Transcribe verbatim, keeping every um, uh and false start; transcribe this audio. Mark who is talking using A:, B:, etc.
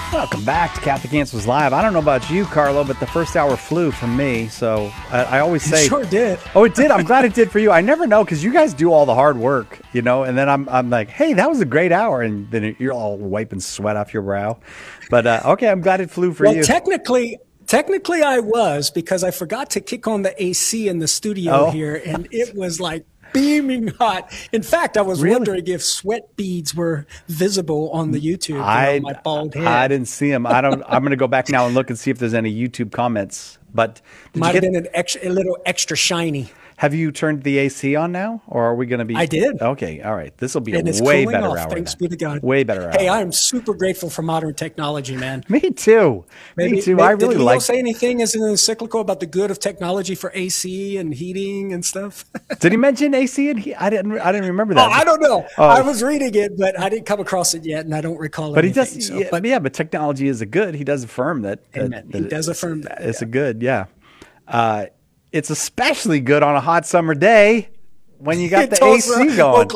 A: Welcome back to Catholic Answers Live. I don't know about you, Carlo, but the first hour flew for me. So I, I always say,
B: it sure did.
A: Oh, it did. I'm glad it did for you. I never know because you guys do all the hard work, you know. And then I'm, I'm like, hey, that was a great hour, and then you're all wiping sweat off your brow. But uh, okay, I'm glad it flew for
B: well,
A: you.
B: Technically, technically, I was because I forgot to kick on the A C in the studio
A: Oh.
B: here, and it was like beaming hot. In fact, I was
A: Really?
B: wondering if sweat beads were visible on the YouTube. You know,
A: I,
B: my bald head.
A: I didn't see them. I don't. I'm going to go back now and look and see if there's any YouTube comments. But did
B: Might
A: you
B: have
A: get,
B: been an extra, a little extra shiny.
A: have you turned the A C on now, or are we going to be?
B: I did.
A: Okay, all right. This will be
B: And
A: a
B: it's
A: way
B: cooling
A: better
B: off,
A: hour.
B: thanks
A: now.
B: be to God.
A: Way better
B: Hey,
A: hour.
B: I'm super grateful for modern technology, man.
A: Me too.
B: Maybe,
A: Me too.
B: maybe-
A: I really
B: did Leo
A: like.
B: say anything as an encyclical about the good of technology for A C and heating and stuff?
A: Did he mention A C? And he, I didn't. I didn't remember
B: Oh,
A: that.
B: I don't know.
A: Oh.
B: I was reading it, but I didn't come across it yet, and I don't recall
A: But he
B: anything.
A: does.
B: so-
A: yeah,
B: but
A: yeah, but technology is a good. He does affirm that. that-
B: Amen.
A: that
B: He does affirm that,
A: It's
B: yeah.
A: a good. Yeah. Uh, it's especially good on a hot summer day when you got the
B: Tulsa,
A: A C going.